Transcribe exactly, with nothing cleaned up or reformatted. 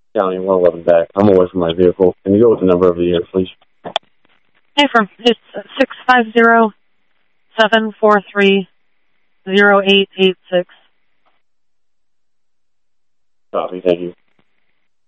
County one eleven back. I'm away from my vehicle. Can you go with the number of the unit, please? Hey, from it's six five zero seven four three zero eight eight six. Copy. Thank you.